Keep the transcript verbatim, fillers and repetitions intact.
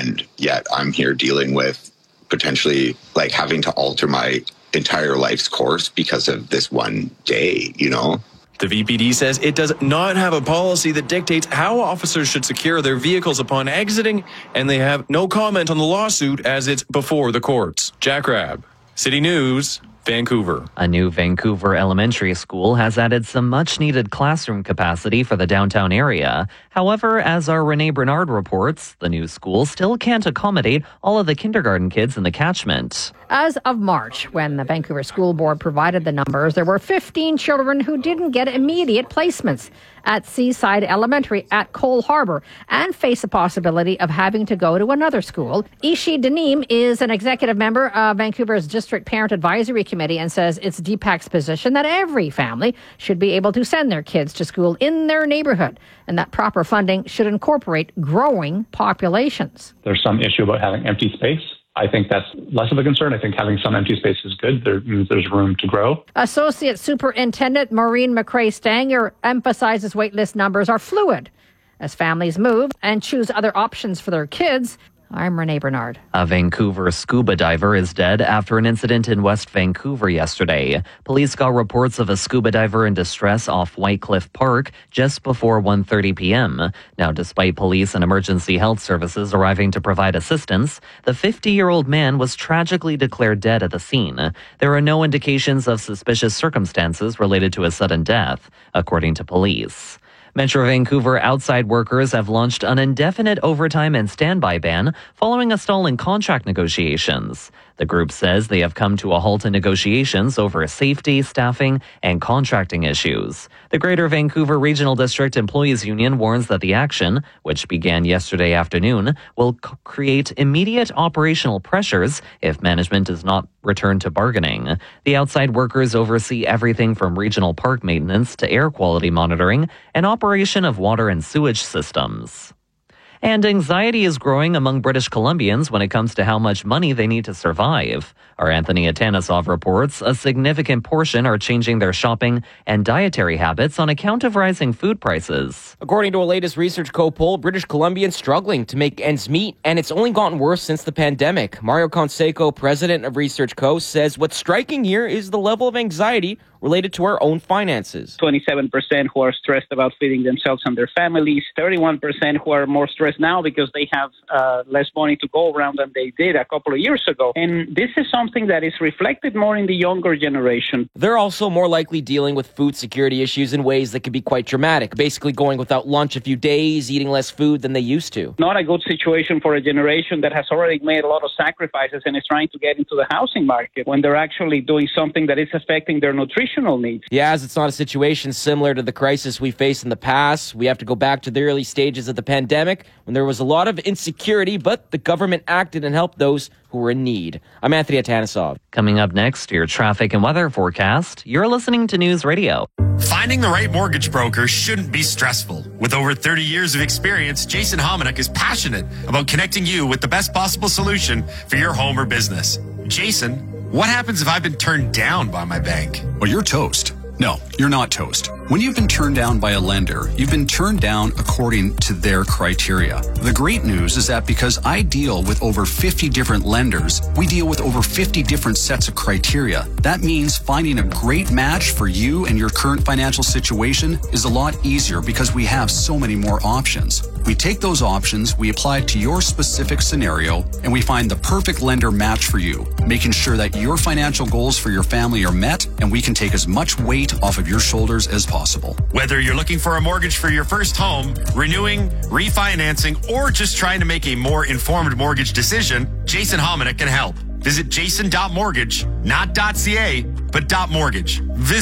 And yet I'm here dealing with potentially like having to alter my entire life's course because of this one day, you know? The V P D says it does not have a policy that dictates how officers should secure their vehicles upon exiting, and they have no comment on the lawsuit as it's before the courts. Jack Rabb, City News, Vancouver. A new Vancouver elementary school has added some much-needed classroom capacity for the downtown area. However, as our Renee Bernard reports, the new school still can't accommodate all of the kindergarten kids in the catchment. As of March, when the Vancouver School Board provided the numbers, there were fifteen children who didn't get immediate placements at Seaside Elementary at Cole Harbour and face a possibility of having to go to another school. Ishi Daneem is an executive member of Vancouver's District Parent Advisory Committee and says it's D PAC's position that every family should be able to send their kids to school in their neighbourhood and that proper funding should incorporate growing populations. There's some issue about having empty space. I think that's less of a concern. I think having some empty space is good. There means there's room to grow. Associate Superintendent Maureen McRae-Stanger emphasizes waitlist numbers are fluid as families move and choose other options for their kids. I'm Renee Bernard. A Vancouver scuba diver is dead after an incident in West Vancouver yesterday. Police got reports of a scuba diver in distress off White Cliff Park just before one thirty p.m. Now, despite police and emergency health services arriving to provide assistance, the fifty-year-old man was tragically declared dead at the scene. There are no indications of suspicious circumstances related to his sudden death, according to police. Metro Vancouver outside workers have launched an indefinite overtime and standby ban following a stall in contract negotiations. The group says they have come to a halt in negotiations over safety, staffing, and contracting issues. The Greater Vancouver Regional District Employees Union warns that the action, which began yesterday afternoon, will c- create immediate operational pressures if management does not return to bargaining. The outside workers oversee everything from regional park maintenance to air quality monitoring and operation of water and sewage systems. And anxiety is growing among British Columbians when it comes to how much money they need to survive. Our Anthony Atanisov reports a significant portion are changing their shopping and dietary habits on account of rising food prices. According to a latest Research Co poll, British Columbians struggling to make ends meet, and it's only gotten worse since the pandemic. Mario Conseco, president of Research Co, says what's striking here is the level of anxiety related to our own finances. twenty-seven percent who are stressed about feeding themselves and their families, thirty-one percent who are more stressed now because they have uh, less money to go around than they did a couple of years ago. And this is something that is reflected more in the younger generation. They're also more likely dealing with food security issues in ways that can be quite dramatic, basically going without lunch a few days, eating less food than they used to. Not a good situation for a generation that has already made a lot of sacrifices and is trying to get into the housing market when they're actually doing something that is affecting their nutrition needs. Yeah, as it's not a situation similar to the crisis we faced in the past. We have to go back to the early stages of the pandemic when there was a lot of insecurity, but the government acted and helped those who were in need. I'm Anthony Atanisov. Coming up next, your traffic and weather forecast. You're listening to News Radio. Finding the right mortgage broker shouldn't be stressful. With over thirty years of experience, Jason Hominick is passionate about connecting you with the best possible solution for your home or business. Jason, what happens if I've been turned down by my bank? Well, you're toast. No, you're not toast. When you've been turned down by a lender, you've been turned down according to their criteria. The great news is that because I deal with over fifty different lenders, we deal with over fifty different sets of criteria. That means finding a great match for you and your current financial situation is a lot easier because we have so many more options. We take those options, we apply it to your specific scenario, and we find the perfect lender match for you, making sure that your financial goals for your family are met and we can take as much weight off of your shoulders as possible. Whether you're looking for a mortgage for your first home, renewing, refinancing, or just trying to make a more informed mortgage decision, Jason Hominick can help. Visit jason dot mortgage, not .ca, but .mortgage. Visit